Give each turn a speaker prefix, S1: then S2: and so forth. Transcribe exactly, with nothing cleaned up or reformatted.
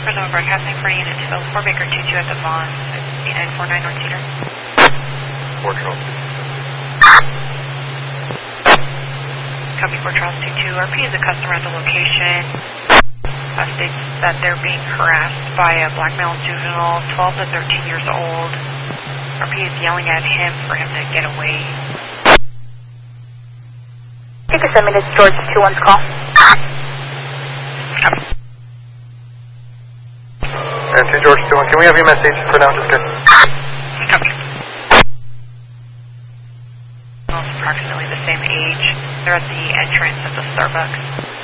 S1: Fresno Broadcasting for Unit two oh four, Baker two two at the Vaughn, C nine four nine North Cedar.
S2: four Charles.
S1: Copy four Charles two two. R P is a customer at the location. Uh, states that they're being harassed by a black male juvenile, twelve to thirteen years old. R P is yelling at him for him to get away.
S3: You can send me to George two one's call.
S1: Copy.
S2: And to George two one, can we have your message for now? Just good.
S1: Copy. Approximately the same age. They're at the entrance of the Starbucks.